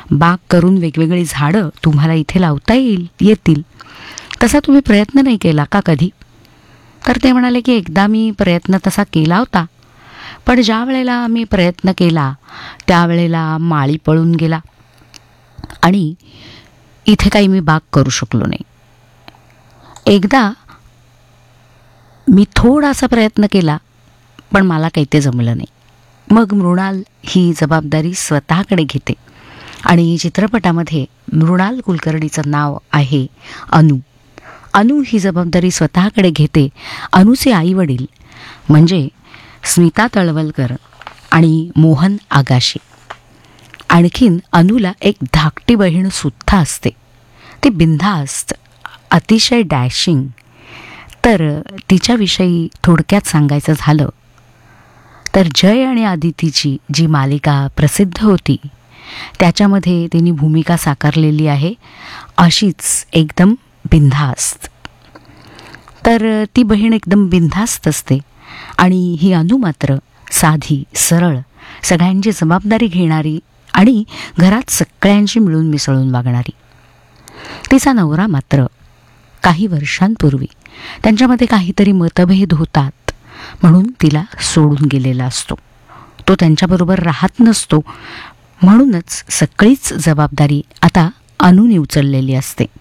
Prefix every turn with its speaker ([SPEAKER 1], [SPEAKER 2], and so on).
[SPEAKER 1] बाग करून वेगवेगळी झाडं तुम्हाला इथे लावता येतील, तसा तुम्ही प्रयत्न नाही केला का कधी? तर ते म्हणाले की एकदा मी प्रयत्न तसा केला होता, पण ज्या वेळेला मी प्रयत्न केला त्यावेळेला माळी पळून गेला आणि इथे काही मी बाग करू शकलो नाही. एकदा मी थोडासा प्रयत्न केला, पण मला काही ते जमलं नाही. मग मृणाल ही जबाबदारी स्वतःकडे घेते आणि चित्रपटामध्ये मृणाल कुलकर्णीचं नाव आहे अनु. अनु ही जबाबदारी स्वतःकडे घेते. अनुचे आईवडील म्हणजे स्मिता तळवलकर आणि मोहन आगाशे. आणखीन अनुला एक धाकटी बहीणसुद्धा असते. ती बिनधास्त, अतिशय डॅशिंग. तर तिच्याविषयी थोडक्यात सांगायचं झालं तर जय आणि आदितीची जी मालिका प्रसिद्ध होती त्याच्यामध्ये तिने भूमिका साकारलेली आहे अशीच एकदम बिनधास्त. तर ती बहीण एकदम बिनधास्त असते आणि ही अनु मात्र साधी, सरळ, सगळ्यांची जबाबदारी घेणारी आणि घरात सगळ्यांशी मिळून मिसळून वागणारी. तिचा नवरा मात्र काही वर्षांपूर्वी त्यांच्यामध्ये काहीतरी मतभेद होतात म्हणून तिला सोडून गेलेला असतो. तो त्यांच्याबरोबर राहत नसतो, म्हणूनच सगळीच जबाबदारी आता अनुने उचललेली असते.